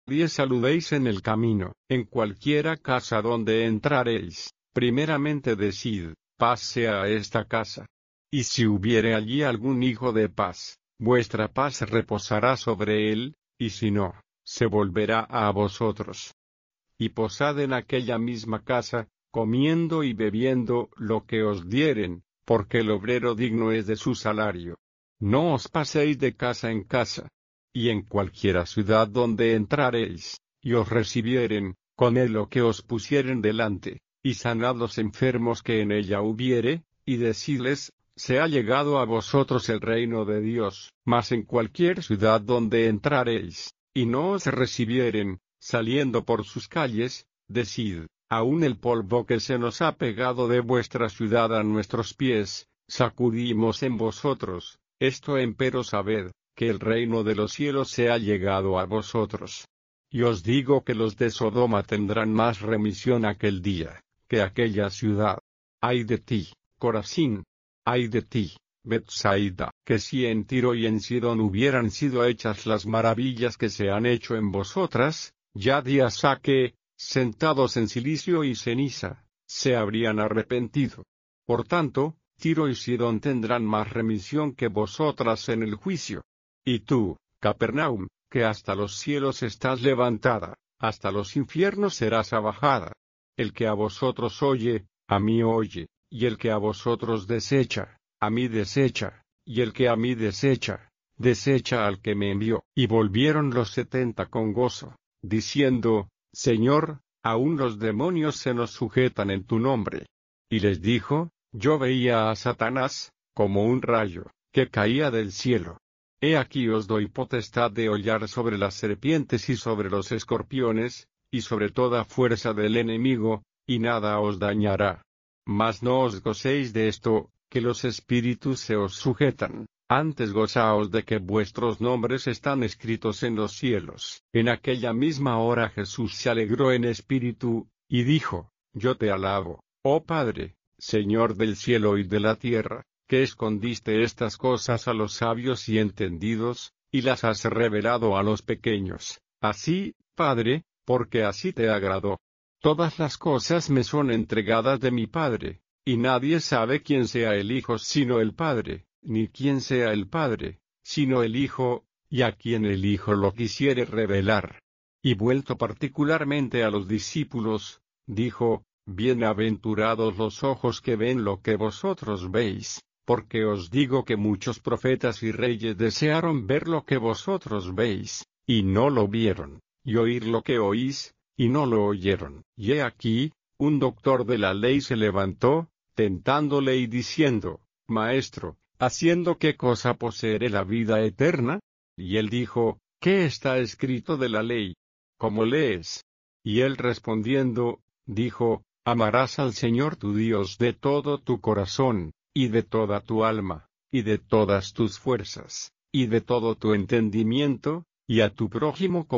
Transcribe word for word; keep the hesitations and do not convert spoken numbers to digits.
nadie saludéis en el camino. En cualquiera casa donde entrareis, primeramente decid, paz sea a esta casa. Y si hubiere allí algún hijo de paz, vuestra paz reposará sobre él, y si no, se volverá a vosotros. Y posad en aquella misma casa, comiendo y bebiendo lo que os dieren, porque el obrero digno es de su salario. No os paséis de casa en casa. Y en cualquiera ciudad donde entrareis, y os recibieren, comed lo que os pusieren delante, y sanad los enfermos que en ella hubiere, y decidles, se ha llegado a vosotros el reino de Dios. Mas en cualquier ciudad donde entrareis, y no os recibieren, saliendo por sus calles, decid, aun el polvo que se nos ha pegado de vuestra ciudad a nuestros pies, sacudimos en vosotros. Esto empero sabed, que el reino de los cielos se ha llegado a vosotros. Y os digo que los de Sodoma tendrán más remisión aquel día, que aquella ciudad. Ay de ti, Corazín. Ay de ti, Betsaida, que si en Tiro y en Sidón hubieran sido hechas las maravillas que se han hecho en vosotras, ya días ha que, sentados en cilicio y ceniza, se habrían arrepentido. Por tanto, Tiro y Sidón tendrán más remisión que vosotras en el juicio. Y tú, Capernaum, que hasta los cielos estás levantada, hasta los infiernos serás abajada. El que a vosotros oye, a mí oye, y el que a vosotros desecha, a mí desecha, y el que a mí desecha, desecha al que me envió. Y volvieron los setenta con gozo, diciendo, Señor, aun los demonios se nos sujetan en tu nombre. Y les dijo, yo veía a Satanás, como un rayo, que caía del cielo. He aquí os doy potestad de hollar sobre las serpientes y sobre los escorpiones, y sobre toda fuerza del enemigo, y nada os dañará. Mas no os gocéis de esto, que los espíritus se os sujetan, antes gozaos de que vuestros nombres están escritos en los cielos. En aquella misma hora Jesús se alegró en espíritu, y dijo, yo te alabo, oh Padre, Señor del cielo y de la tierra, que escondiste estas cosas a los sabios y entendidos, y las has revelado a los pequeños. Así, Padre, porque así te agradó. Todas las cosas me son entregadas de mi Padre, y nadie sabe quién sea el Hijo sino el Padre, ni quién sea el Padre, sino el Hijo, y a quien el Hijo lo quisiere revelar. Y vuelto particularmente a los discípulos, dijo, bienaventurados los ojos que ven lo que vosotros veis. Porque os digo que muchos profetas y reyes desearon ver lo que vosotros veis, y no lo vieron, y oír lo que oís, y no lo oyeron. Y he aquí, un doctor de la ley se levantó, tentándole y diciendo, Maestro, ¿haciendo qué cosa poseeré la vida eterna? Y él dijo, ¿qué está escrito de la ley? ¿Cómo lees? Y él respondiendo, dijo, amarás al Señor tu Dios de todo tu corazón, y de toda tu alma, y de todas tus fuerzas, y de todo tu entendimiento, y a tu prójimo como